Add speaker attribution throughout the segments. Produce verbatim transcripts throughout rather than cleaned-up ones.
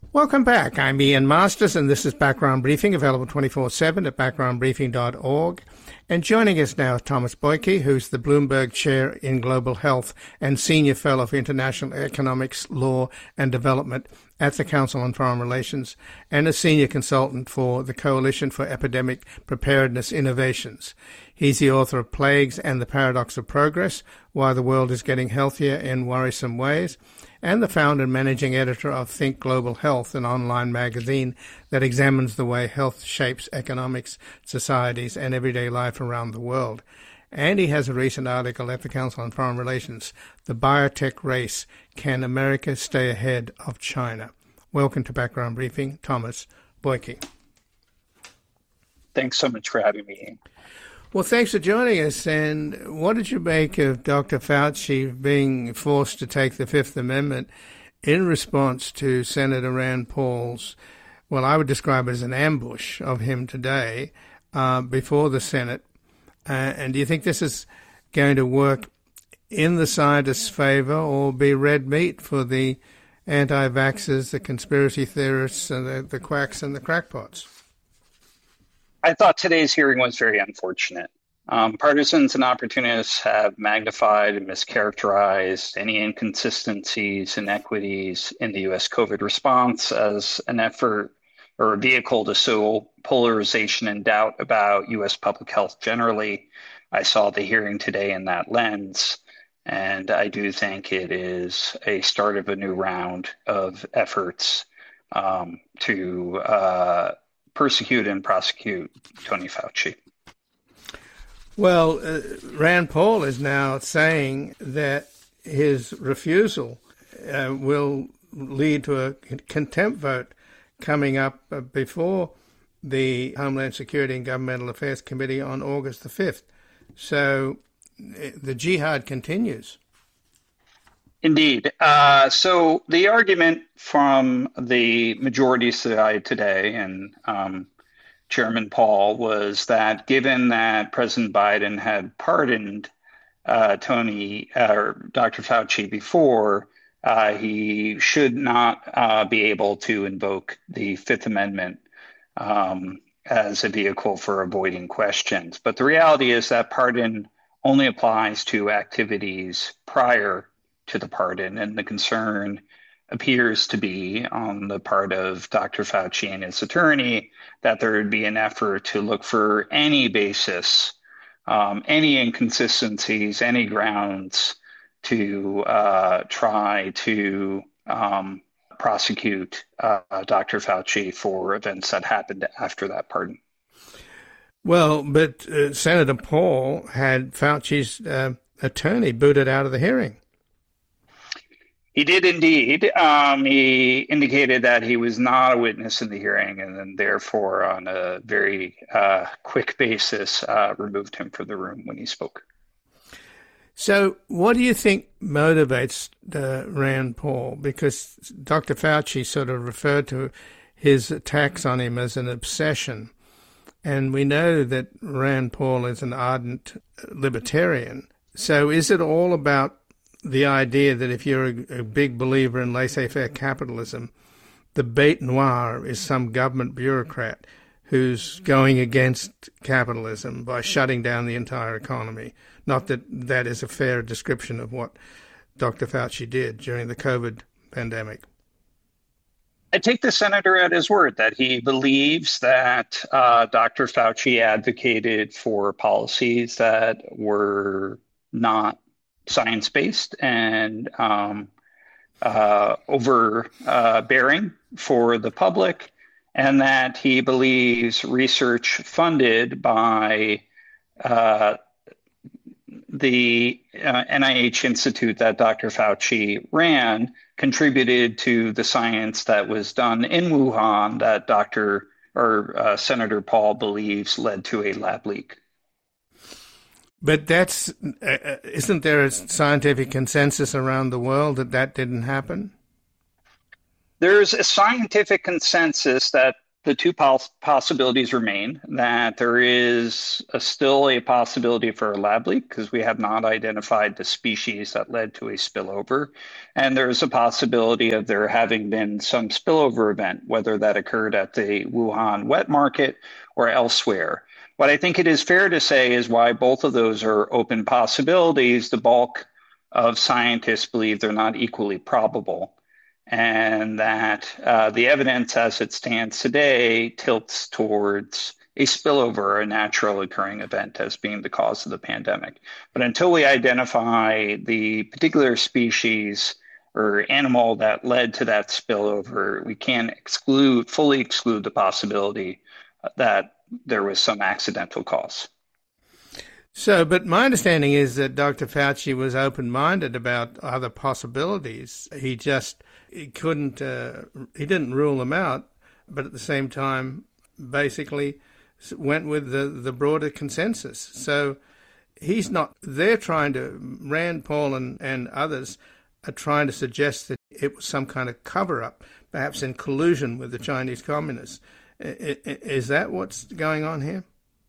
Speaker 1: Welcome back. I'm Ian Masters, and this is Background Briefing, available twenty-four seven at background briefing dot org. And joining us now is Thomas Boyke, who's the Bloomberg Chair in Global Health and Senior Fellow for International Economics, Law and Development at the Council on Foreign Relations, and a Senior Consultant for the Coalition for Epidemic Preparedness Innovations. He's the author of Plagues and the Paradox of Progress, Why the World is Getting Healthier in Worrisome Ways, and the founder and managing editor of Think Global Health, an online magazine that examines the way health shapes economics, societies, and everyday life around the world. And he has a recent article at the Council on Foreign Relations, The Biotech Race, Can America Stay Ahead of China? Welcome to Background Briefing, Thomas Boyke.
Speaker 2: Thanks so much for having me.
Speaker 1: Well, thanks for joining us. And what did you make of Doctor Fauci being forced to take the Fifth Amendment in response to Senator Rand Paul's, well, I would describe it as an ambush of him today uh, before the Senate? Uh, and do you think this is going to work in the scientists' favor or be red meat for the anti-vaxxers, the conspiracy theorists, and the, the quacks and the crackpots?
Speaker 2: I thought today's hearing was very unfortunate. Um, partisans and opportunists have magnified and mischaracterized any inconsistencies, inequities in the U S COVID response as an effort or a vehicle to sow polarization and doubt about U S public health generally. I saw the hearing today in that lens, and I do think it is a start of a new round of efforts um, to uh, persecute and prosecute Tony Fauci.
Speaker 1: Well, uh, Rand Paul is now saying that his refusal uh, will lead to a contempt vote coming up uh, before the Homeland Security and Governmental Affairs Committee on August the fifth. So uh, the jihad continues.
Speaker 2: Indeed. Uh, so the argument from the majority side today and um, Chairman Paul was that given that President Biden had pardoned uh, Tony uh, or Doctor Fauci before, uh, he should not uh, be able to invoke the Fifth Amendment um, as a vehicle for avoiding questions. But the reality is that pardon only applies to activities prior to the pardon, and the concern appears to be on the part of Doctor Fauci and his attorney that there would be an effort to look for any basis, um, any inconsistencies, any grounds to uh, try to um, prosecute uh, Doctor Fauci for events that happened after that pardon.
Speaker 1: Well, but uh, Senator Paul had Fauci's uh, attorney booted out of the hearing.
Speaker 2: He did indeed. Um, he indicated that he was not a witness in the hearing and then therefore on a very uh, quick basis uh, removed him from the room when he spoke.
Speaker 1: So what do you think motivates uh, Rand Paul? Because Doctor Fauci sort of referred to his attacks on him as an obsession. And we know that Rand Paul is an ardent libertarian. So is it all about the idea that if you're a, a big believer in laissez-faire capitalism, the bête noire is some government bureaucrat who's going against capitalism by shutting down the entire economy? Not that that is a fair description of what Doctor Fauci did during the COVID pandemic.
Speaker 2: I take the senator at his word that he believes that uh, Doctor Fauci advocated for policies that were not science-based and um, uh, overbearing uh, for the public, and that he believes research funded by uh, the uh, N I H institute that Doctor Fauci ran contributed to the science that was done in Wuhan that Doctor or uh, Senator Paul believes led to a lab leak.
Speaker 1: But that's uh, isn't there a scientific consensus around the world that that didn't happen?
Speaker 2: There's a scientific consensus that the two pos- possibilities remain that there is a, still a possibility for a lab leak because we have not identified the species that led to a spillover. And there's a possibility of there having been some spillover event, whether that occurred at the Wuhan wet market or elsewhere. What I think it is fair to say is why both of those are open possibilities. The bulk of scientists believe they're not equally probable, and that uh, the evidence as it stands today tilts towards a spillover, a natural occurring event, as being the cause of the pandemic. But until we identify the particular species or animal that led to that spillover, we can't exclude, fully exclude the possibility that there was some accidental cause.
Speaker 1: So, but my understanding is that Doctor Fauci was open-minded about other possibilities. He just he couldn't, uh, he didn't rule them out, but at the same time, basically went with the, the broader consensus. So he's not, they're trying to, Rand Paul and, and others are trying to suggest that it was some kind of cover-up, perhaps in collusion with the Chinese communists. Is that what's going on here?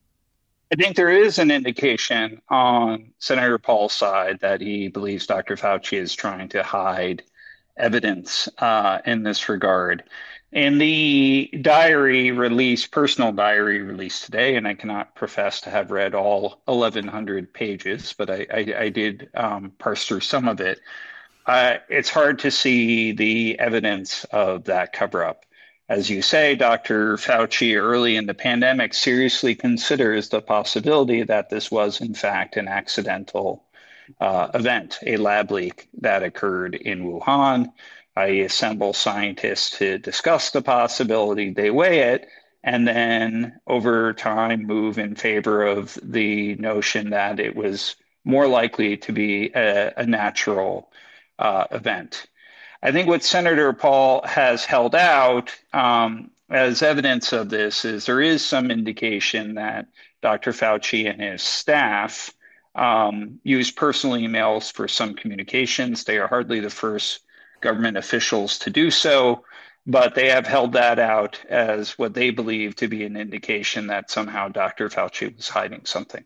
Speaker 2: I think there is an indication on Senator Paul's side that he believes Doctor Fauci is trying to hide evidence uh, in this regard. In the diary release, personal diary released today, and I cannot profess to have read all eleven hundred pages, but I, I, I did um, parse through some of it. Uh, it's hard to see the evidence of that cover-up. As you say, Doctor Fauci early in the pandemic seriously considers the possibility that this was, in fact, an accidental uh, event, a lab leak that occurred in Wuhan. I assemble scientists to discuss the possibility, they weigh it, and then over time move in favor of the notion that it was more likely to be a, a natural uh, event. I think what Senator Paul has held out um, as evidence of this is there is some indication that Doctor Fauci and his staff um, use personal emails for some communications. They are hardly the first government officials to do so, but they have held that out as what they believe to be an indication that somehow Doctor Fauci was hiding something.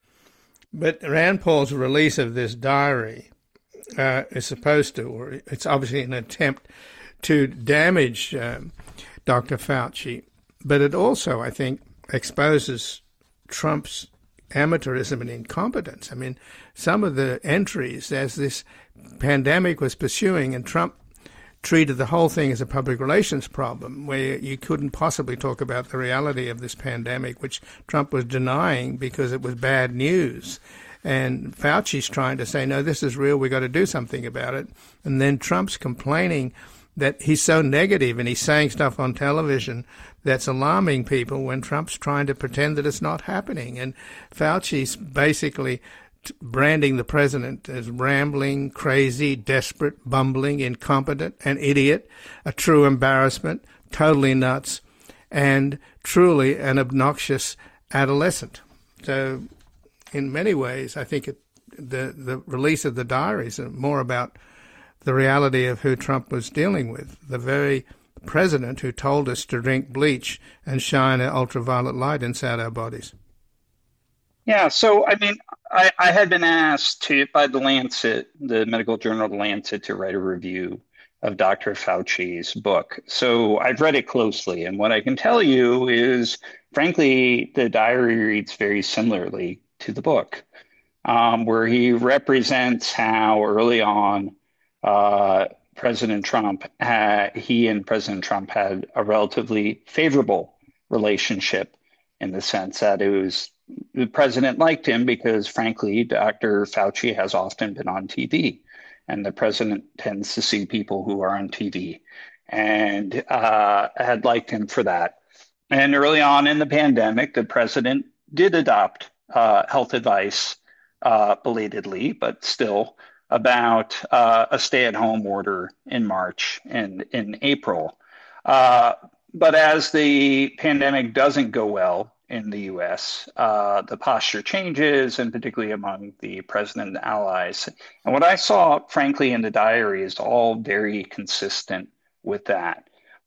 Speaker 1: But Rand Paul's release of this diary Uh, is supposed to, or it's obviously an attempt to damage um, Doctor Fauci, but it also, I think, exposes Trump's amateurism and incompetence. I mean, some of the entries as this pandemic was pursuing, and Trump treated the whole thing as a public relations problem, where you couldn't possibly talk about the reality of this pandemic, which Trump was denying because it was bad news. And Fauci's trying to say, no, this is real, we've got to do something about it. And then Trump's complaining that he's so negative and he's saying stuff on television that's alarming people when Trump's trying to pretend that it's not happening. And Fauci's basically branding the president as rambling, crazy, desperate, bumbling, incompetent, an idiot, a true embarrassment, totally nuts, and truly an obnoxious adolescent. So in many ways, I think it, the the release of the diaries are more about the reality of who Trump was dealing with, the very president who told us to drink bleach and shine an ultraviolet light inside our bodies.
Speaker 2: Yeah, so I mean, I, I had been asked to by the Lancet, the medical journal The Lancet, to write a review of Doctor Fauci's book. So I've read it closely, and what I can tell you is, frankly, the diary reads very similarly to the book, um, where he represents how early on uh, President Trump, had, he and President Trump had a relatively favorable relationship in the sense that it was the president liked him because, frankly, Doctor Fauci has often been on T V, and the president tends to see people who are on T V, and uh, had liked him for that. And early on in the pandemic, the president did adopt Uh, health advice, uh, belatedly, but still, about uh, a stay-at-home order in March and in April. Uh, but as the pandemic doesn't go well in the U S, uh, the posture changes, and particularly among the president and allies. And what I saw, frankly, in the diary is all very consistent with that.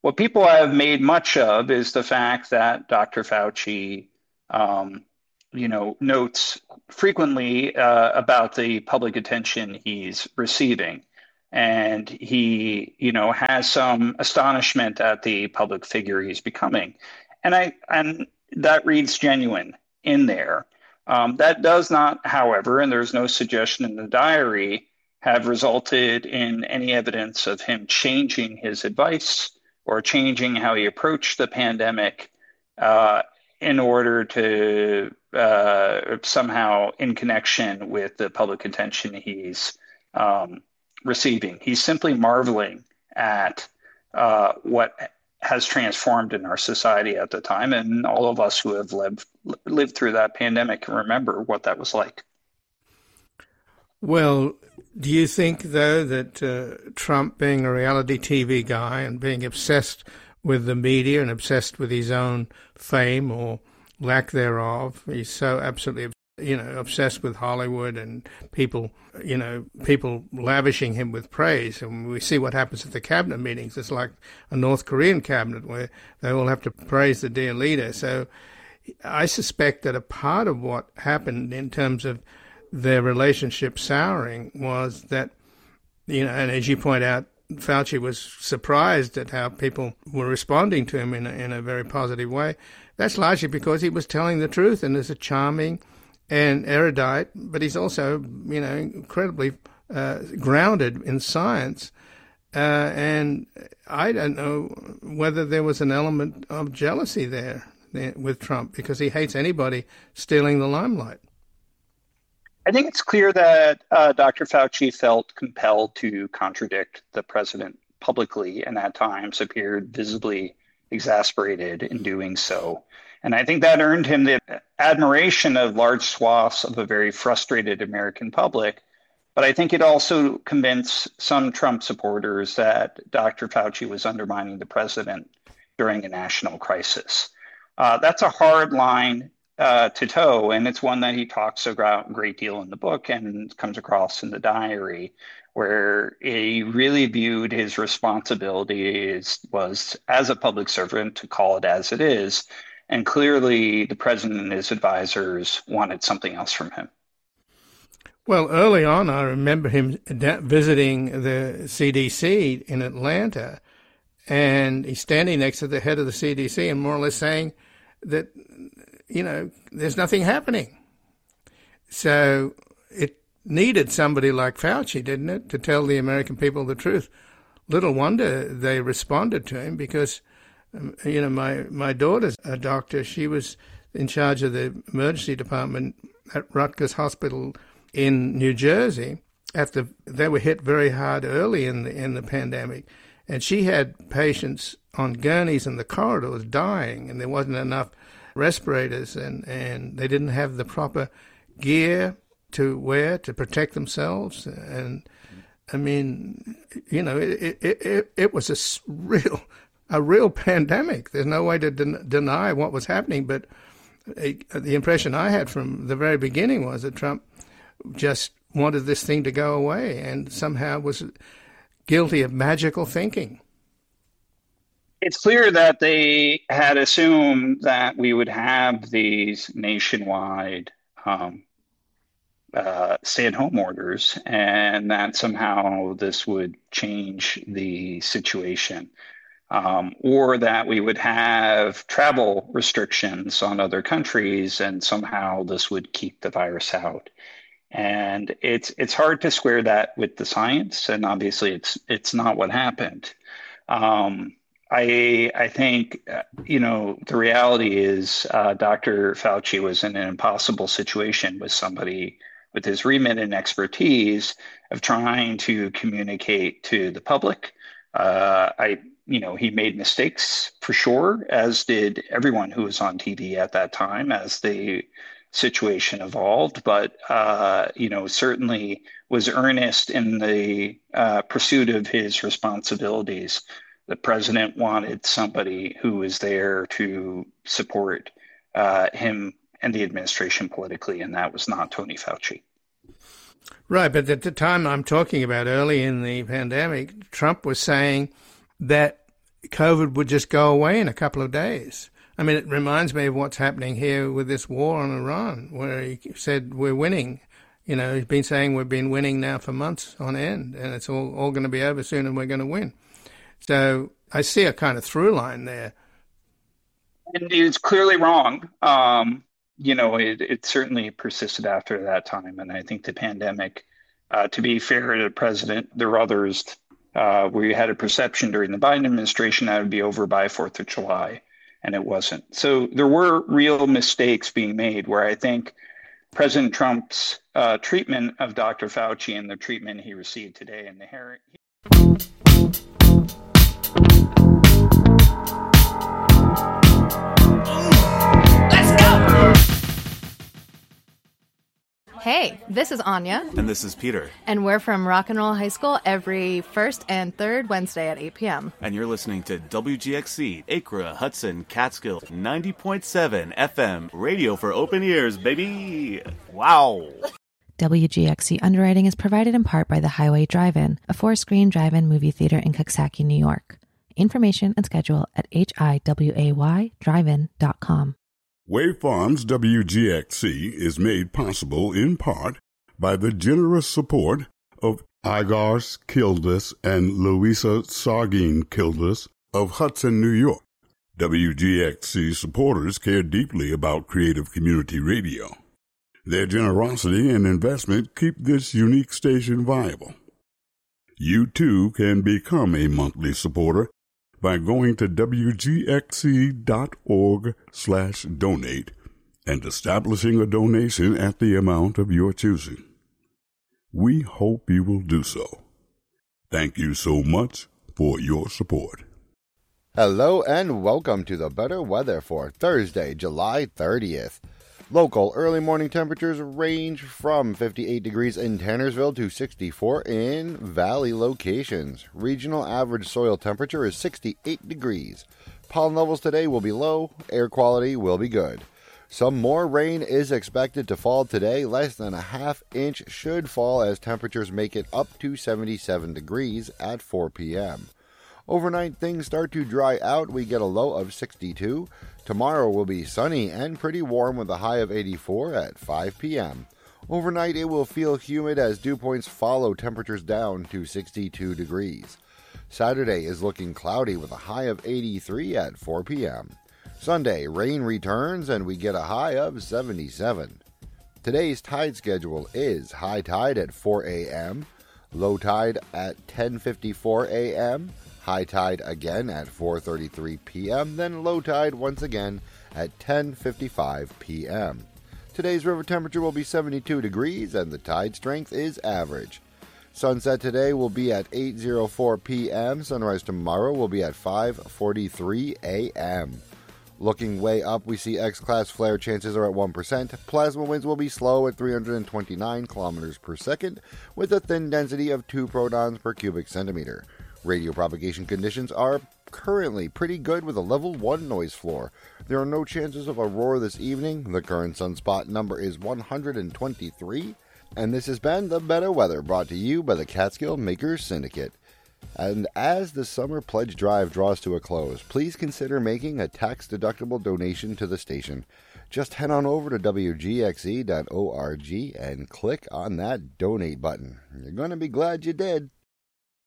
Speaker 2: What people have made much of is the fact that Doctor Fauci, um, you know, notes frequently uh, about the public attention he's receiving. And he, you know, has some astonishment at the public figure he's becoming. And I and that reads genuine in there. Um, that does not, however, and there's no suggestion in the diary, have resulted in any evidence of him changing his advice or changing how he approached the pandemic uh, in order to uh, somehow in connection with the public attention he's um, receiving. He's simply marveling at uh, what has transformed in our society at the time, and all of us who have lived lived through that pandemic can remember what that was like.
Speaker 1: Well, do you think, though, that uh, Trump, being a reality T V guy and being obsessed with the media and obsessed with his own fame or lack thereof, he's so absolutely, you know, obsessed with Hollywood and people, you know, people lavishing him with praise. And we see what happens at the cabinet meetings. It's like a North Korean cabinet where they all have to praise the dear leader. So I suspect that a part of what happened in terms of their relationship souring was that, you know, and as you point out, Fauci was surprised at how people were responding to him in a, in a very positive way. That's largely because he was telling the truth and is a charming and erudite, but he's also, you know, incredibly uh, grounded in science. Uh, and I don't know whether there was an element of jealousy there, there with Trump, because he hates anybody stealing the limelight.
Speaker 2: I think it's clear that uh, Doctor Fauci felt compelled to contradict the president publicly, and at times appeared visibly exasperated in doing so. And I think that earned him the admiration of large swaths of a very frustrated American public. But I think it also convinced some Trump supporters that Doctor Fauci was undermining the president during a national crisis. Uh, that's a hard line uh, to toe, and it's one that he talks about a great deal in the book and comes across in the diary, where he really viewed his responsibility as, was as a public servant to call it as it is. And clearly the president and his advisors wanted something else from him.
Speaker 1: Well, early on, I remember him visiting the C D C in Atlanta, and he's standing next to the head of the C D C and more or less saying that, you know, there's nothing happening. So it needed somebody like Fauci, didn't it, to tell the American people the truth. Little wonder they responded to him, because, um, you know, my, my daughter's a doctor. She was in charge of the emergency department at Rutgers Hospital in New Jersey. After they were hit very hard early in the in the pandemic, and she had patients on gurneys in the corridors dying, and there wasn't enough respirators, and, and they didn't have the proper gear to wear to protect themselves. And I mean, you know, it it it, it was a real a real pandemic. There's no way to den- deny what was happening. But it, the impression I had from the very beginning was that Trump just wanted this thing to go away and somehow was guilty of magical thinking.
Speaker 2: It's clear that they had assumed that we would have these nationwide um, uh, stay-at-home orders, and that somehow this would change the situation, um, or that we would have travel restrictions on other countries, and somehow this would keep the virus out. And it's it's hard to square that with the science, and obviously it's it's not what happened. Um, I I think uh, you know the reality is uh, Doctor Fauci was in an impossible situation with somebody with his remit and expertise of trying to communicate to the public. Uh, I you know he made mistakes for sure, as did everyone who was on T V at that time as the situation evolved, but uh, you know certainly was earnest in the uh, pursuit of his responsibilities. The president wanted somebody who was there to support uh, him and the administration politically, and that was not Tony Fauci.
Speaker 1: Right, but at the time I'm talking about, early in the pandemic, Trump was saying that COVID would just go away in a couple of days. I mean, it reminds me of what's happening here with this war on Iran, where he said we're winning. You know, he's been saying we've been winning now for months on end, and it's all, all going to be over soon and we're going to win. So I see a kind of through line there.
Speaker 2: And it's clearly wrong. Um, you know, it, it certainly persisted after that time. And I think the pandemic, uh, to be fair to the president, there were others. Uh, we had a perception during the Biden administration that it would be over by fourth of July, and it wasn't. So there were real mistakes being made where I think President Trump's uh, treatment of Doctor Fauci and the treatment he received today in the hearing.
Speaker 3: Hey, this is Anya.
Speaker 4: And this is Peter.
Speaker 3: And we're from Rock and Roll High School every first and third Wednesday at eight p.m.
Speaker 4: And you're listening to W G X C, Acra, Hudson, Catskill, ninety point seven F M, radio for open ears, baby. Wow.
Speaker 5: W G X C underwriting is provided in part by the Highway Drive-In, a four-screen drive-in movie theater in Coxsackie, New York. Information and schedule at H I W A Y drive in dot com.
Speaker 6: Wave Farms W G X C is made possible in part by the generous support of Igars Kildas and Louisa Sargin Kildas of Hudson, New York. W G X C supporters care deeply about creative community radio. Their generosity and investment keep this unique station viable. You too can become a monthly supporter by going to W G X C dot org slash donate and establishing a donation at the amount of your choosing. We hope you will do so. Thank you so much for your support.
Speaker 7: Hello and welcome to the Better Weather for Thursday, July thirtieth. Local early morning temperatures range from fifty-eight degrees in Tannersville to sixty-four in valley locations. Regional average soil temperature is sixty-eight degrees. Pollen levels today will be low. Air quality will be good. Some more rain is expected to fall today. Less than a half inch should fall as temperatures make it up to seventy-seven degrees at four p.m. Overnight, things start to dry out. We get a low of sixty-two. Tomorrow will be sunny and pretty warm with a high of eighty-four at five p.m. Overnight, it will feel humid as dew points follow temperatures down to sixty-two degrees. Saturday is looking cloudy with a high of eighty-three at four p.m. Sunday, rain returns and we get a high of seventy-seven. Today's tide schedule is high tide at four a.m., low tide at ten fifty-four a.m., high tide again at four thirty-three p.m., then low tide once again at ten fifty-five p.m. Today's river temperature will be seventy-two degrees and the tide strength is average. Sunset today will be at eight oh four p.m. Sunrise tomorrow will be at five forty-three a.m. Looking way up, we see X-class flare chances are at one percent. Plasma winds will be slow at three hundred twenty-nine kilometers per second with a thin density of two protons per cubic centimeter. Radio propagation conditions are currently pretty good with a level one noise floor. There are no chances of aurora this evening. The current sunspot number is one hundred twenty-three. And this has been The Better Weather, brought to you by the Catskill Makers Syndicate. And as the summer pledge drive draws to a close, please consider making a tax-deductible donation to the station. Just head on over to W G X E dot org and click on that donate button. You're going to be glad you did.